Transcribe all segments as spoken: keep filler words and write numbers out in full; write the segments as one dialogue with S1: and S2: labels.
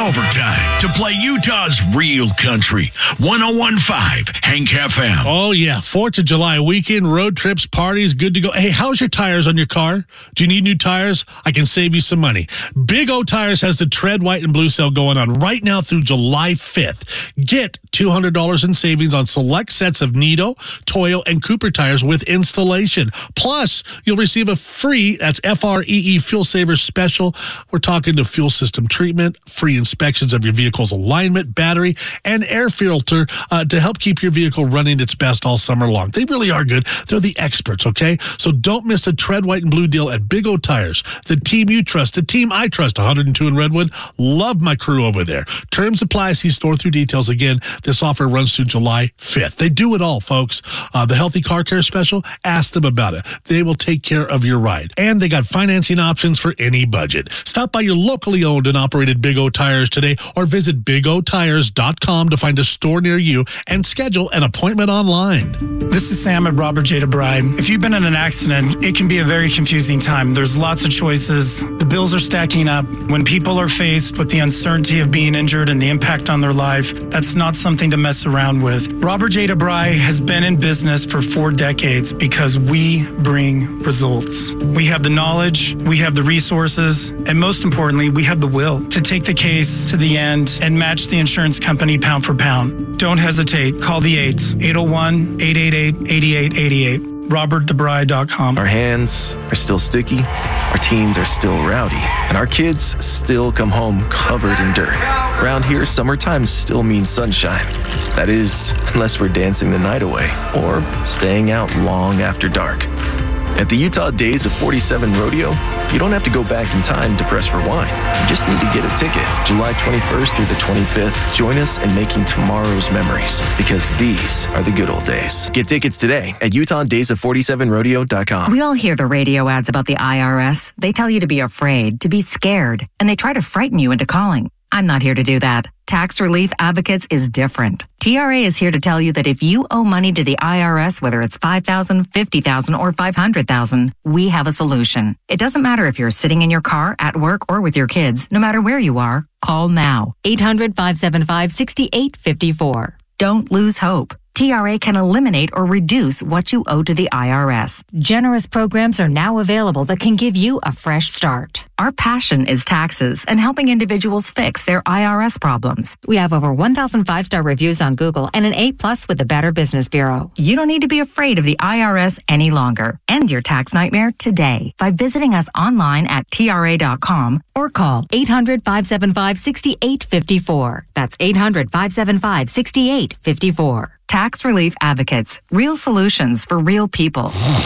S1: overtime to play Utah's real country. one oh one point five Hank F M.
S2: Oh, yeah. fourth of July weekend, road trips, parties, good to go. Hey, how's your tires on your car? Do you need new tires? I can save you some money. Big O Tires has the Tread White and Blue sale going on right now through July fifth. Get two hundred dollars in savings on select sets of Nitto, Toyo, and Cooper tires with installation. Plus, you'll receive a free, that's F R E E Fuel Savers Special. We're talking to fuel system treatment, free inspections of your vehicle's alignment, battery, and air filter uh, to help keep your vehicle running its best all summer long. They really are good. They're the experts, okay? So don't miss the Tread White and Blue deal at Big O Tires. The team you trust, the team I trust, one oh two in Redwood. Love my crew over there. Terms apply. See store through details. Again, this offer runs through July fifth. They do it all, folks. Uh, the Healthy Car Care Special, ask them about it. They will take care of your ride. And they got financing options for any budget. Stop by your locally owned and operated Big O Tires today or visit big o tires dot com to find a store near you and schedule an appointment online.
S3: This is Sam at Robert J. DeBry. If you've been in an accident, it can be a very confusing time. There's lots of choices. The bills are stacking up. When people are faced with the uncertainty of being injured and the impact on their life, that's not something to mess around with. Robert J. DeBry has been in business for four decades because we bring results. We have the knowledge, we have the resources, and most importantly, we have the will to take the case to the end and match the insurance company pound for pound. Don't hesitate. Call the eights, eight oh one, eight eight eight, eight eight eight eight. robert debry dot com.
S4: Our hands are still sticky, our teens are still rowdy, and our kids still come home covered in dirt. Around here, summertime still means sunshine. That is, unless we're dancing the night away or staying out long after dark. At the Utah Days of forty-seven Rodeo, you don't have to go back in time to press rewind. You just need to get a ticket. July twenty-first through the twenty-fifth, join us in making tomorrow's memories, because these are the good old days. Get tickets today at utah days of forty-seven rodeo dot com.
S5: We all hear the radio ads about the I R S. They tell you to be afraid, to be scared, and they try to frighten you into calling. I'm not here to do that. Tax Relief Advocates is different. T R A is here to tell you that if you owe money to the I R S, whether it's five thousand dollars, fifty thousand dollars, or five hundred thousand dollars, we have a solution. It doesn't matter if you're sitting in your car, at work, or with your kids. No matter where you are, call now. eight hundred, five seven five, six eight five four. Don't lose hope. T R A can eliminate or reduce what you owe to the I R S. Generous programs are now available that can give you a fresh start. Our passion is taxes and helping individuals fix their I R S problems. We have over one thousand five-star reviews on Google and an A plus with the Better Business Bureau. You don't need to be afraid of the I R S any longer. End your tax nightmare today by visiting us online at T R A dot com or call eight hundred, five seven five, six eight five four. That's eight hundred, five seven five, six eight five four. Tax Relief Advocates. Real solutions for real people.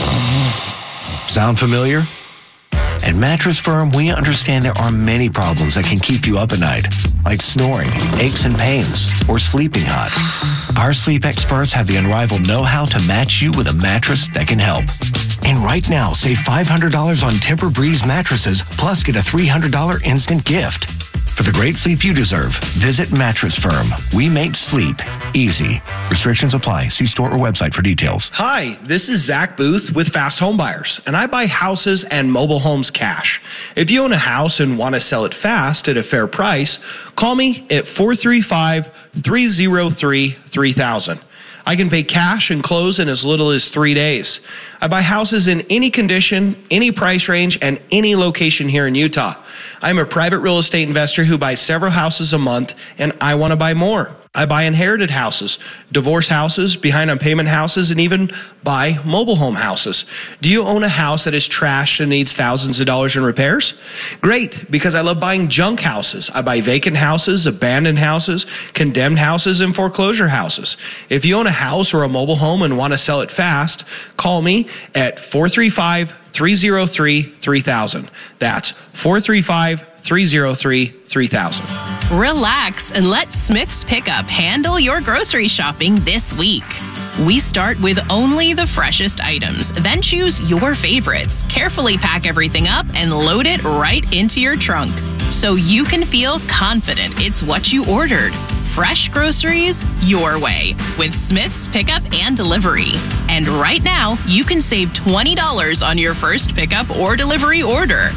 S6: Sound familiar? At Mattress Firm, we understand there are many problems that can keep you up at night, like snoring, aches and pains, or sleeping hot. Our sleep experts have the unrivaled know-how to match you with a mattress that can help. And right now, save five hundred dollars on Tempur-Breeze mattresses, plus get a three hundred dollars instant gift. For the great sleep you deserve, visit Mattress Firm. We make sleep easy. Restrictions apply. See store or website for details.
S7: Hi, this is Zach Booth with Fast Home Buyers, and I buy houses and mobile homes cash. If you own a house and want to sell it fast at a fair price, call me at four three five, three oh three, three thousand. I can pay cash and close in as little as three days. I buy houses in any condition, any price range, and any location here in Utah. I'm a private real estate investor who buys several houses a month, and I want to buy more. I buy inherited houses, divorce houses, behind on payment houses, and even buy mobile home houses. Do you own a house that is trashed and needs thousands of dollars in repairs? Great, because I love buying junk houses. I buy vacant houses, abandoned houses, condemned houses, and foreclosure houses. If you own a house or a mobile home and want to sell it fast, call me at four three five, three oh three, three thousand. That's four three five, three oh three, three thousand.
S8: Relax and let Smith's Pickup handle your grocery shopping this week. We start with only the freshest items, then choose your favorites, carefully pack everything up, and load it right into your trunk so you can feel confident it's what you ordered. Fresh groceries your way with Smith's Pickup and Delivery. And right now, you can save twenty dollars on your first pickup or delivery order.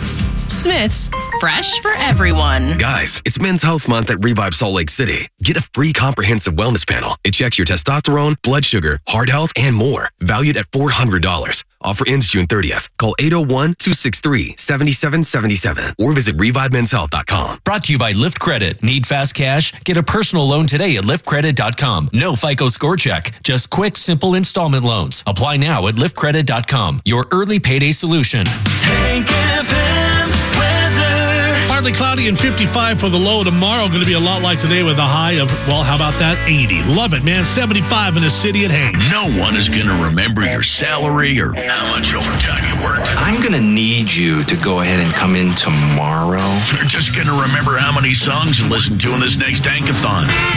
S8: Smith's, fresh for everyone.
S9: Guys, it's Men's Health Month at Revive Salt Lake City. Get a free comprehensive wellness panel. It checks your testosterone, blood sugar, heart health, and more. Valued at four hundred dollars. Offer ends June thirtieth. Call eight oh one, two six three, seven seven seven seven or visit revive men's health dot com.
S10: Brought to you by Lyft Credit. Need fast cash? Get a personal loan today at lyft credit dot com. No FICO score check. Just quick, simple installment loans. Apply now at lyft credit dot com. Your early payday solution.
S2: Hank F M weather. Partly cloudy and fifty-five for the low tomorrow. Going to be a lot like today with a high of, well, how about that? eighty. Love it, man. seventy-five in the city at Hank.
S1: No one is going to remember your salary or how much overtime you worked.
S11: I'm going to need you to go ahead and come in tomorrow.
S1: You're just going to remember how many songs you listened to in this next Hankathon.